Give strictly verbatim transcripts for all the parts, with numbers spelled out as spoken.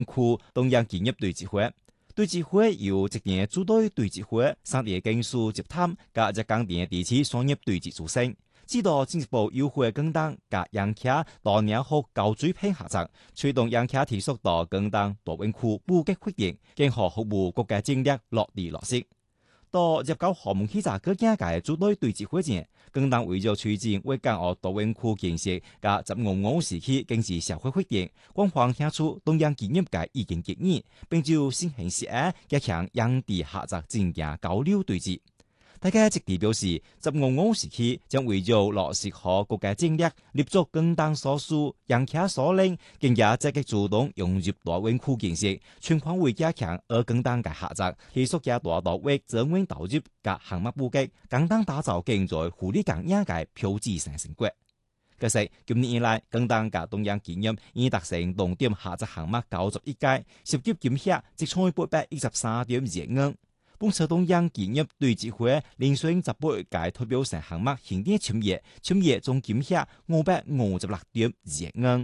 區東洋建業對接會。對接會由職業組隊對接會、三地技術集團加日港電地區商業對接組成，指導經濟部優惠更當加洋企多年後高水平合作，推動洋企提速到更當大灣區布局發展，更好服務國家戰略落地落實。到入口項目起查各境界組隊對接會前，更當為咗推進為港澳大灣區建設加十五五時期經濟社會發展，廣泛聽出東洋企業界意見建議，並就先行事案加強兩地合作增加交流對接。大家積極表示，十五五時期將為咗落實好國家戰略，立足更當所需，洋企所領，更加積極主動融入大灣區建設，全方位加強而更當嘅合作，提速加大到位資源投入及項目布局，更當打造建在互利共贏嘅標誌性成果。可是今年以來，更當嘅東洋企業已達成重點合作項目九十一屆，涉及金額即創八百一十三點二億元。本次東洋企業對接會連續十八屆代表性項目興建簽約，簽約總金額五百五十六點二億元。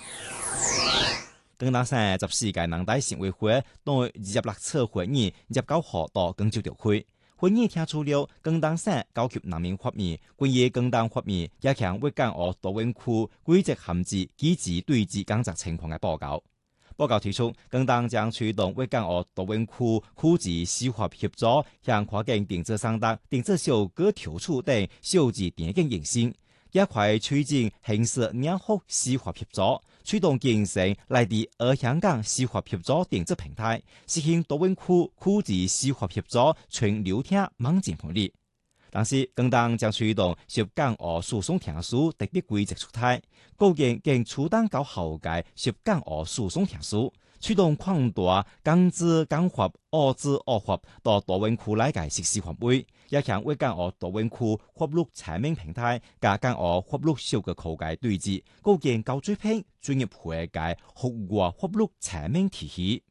更當三十四屆人大常委會對二十六次會議入九號到廣州召開，會議聽出了更當省高級人民法院關於更當法院加強為港澳大灣區規則限制機制對接工作情況嘅報告。報告提出，更當將推動為港澳大灣區區域司法協助，向跨境電子商達、電子小哥調處等小至電競營線，加快推進刑事兩河司法協助，推動建成內地和香港司法協助電子平台，實現大灣區區域司法協助全流通網進管理。但是，更當將推動涉港澳訴訟庭數特別規則出台，構建更初檔較後屆涉港澳訴訟庭數，推動擴大港資港法、澳資澳法到大灣區內嘅實施範圍，也向為港澳大灣區法律產品平台加港澳法律小嘅口界對接，構建高水平專業會嘅合法法律產品體系。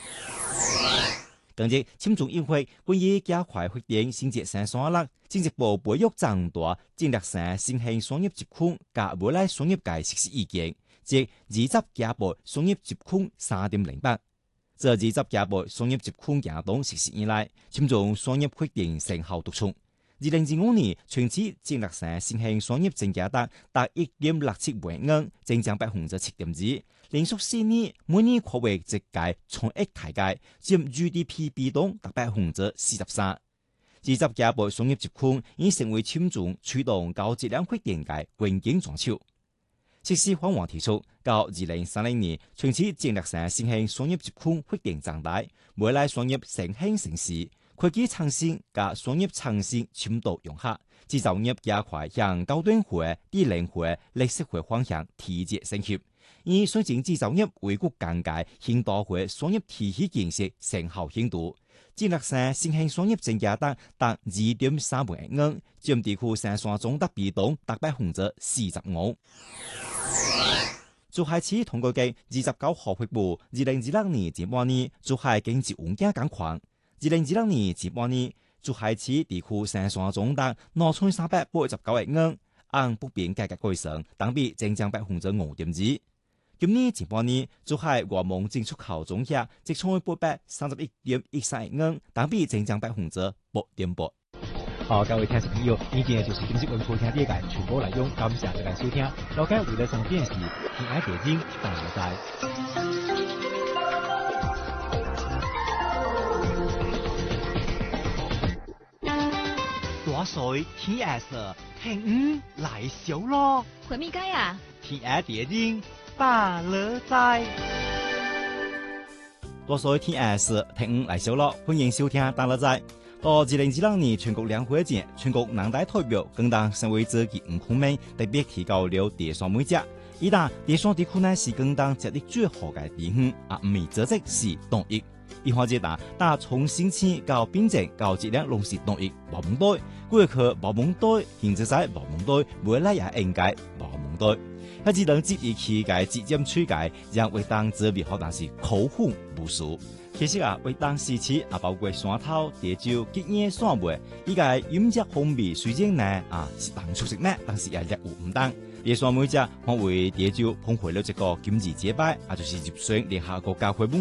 近日，簽總議會關於加快發展新捷三線路，經濟部培育增大戰略性新興商業集群加未來商業界實施意見，即二十加倍商業集群三點零八。這二十加倍商業集群行動實施以來，簽總商業發展成效突出。二零二五年全市戰略性新興商業增加達達一點六七萬元，增長百分之七點二。連續四年每年擴為直界從一提界，佔 G D P 比重達百分之四十三。二十加倍商業集群已成為簽總驅動高質量發展嘅關鍵裝修。設施方案提出，到二零三零年全市戰略性新興商業集群發展壯大，未來商業成興城市，科技創新加商業創新深度融合，製造業加快向高端化、低齡化、綠色化方向提質升級。以推進製造業為國更界現代化商業體系建設成效顯著，戰略性新興商業增加達達二點三萬億元，佔地區生產總值比重達百分之四十五。珠海市通過嘅二十九號發布，二零二六年至半年珠海經濟環境狀況。二零二六年至半年，珠海市地區生產總值兩千三百八十九億元，按不變價格計算，同比增長百分之五點二。今年前半年，珠海外貿進出口總額即創八百三十一點一三億元，同比增長百分之八點八。好，各位聽眾朋友，以上就是今日文化聽點嘅全部內容，感謝大家收聽。了解未來上電視，天愛電影，大家在。大水天愛色，聽五來小咯。 回咪街啊？ 天愛電影。大樂在，多數天愛是聽五來小咯，歡迎收聽大樂在。到二零二六年全國兩會前，全國人大代表更當省委書記吳孔明特別提高了第三每節，以答第三地區內是更當設立最好嘅地方，啊唔係職責是當役。一方接打打從新鮮到變正到質量攏是當役，無問題。過去無問題，現在在無問題，未來也應該無問題。他只能接一期嘅節儉區界，讓為當子民好但是口風無數。其實啊，為當時期啊，包括山頭、地州、吉野、山尾，依個飲食風味雖然呢啊是當出色呢，但是也略有唔當。 第三每隻可為第一招捧回了這個金字結拜，也就是入選聯合國教會。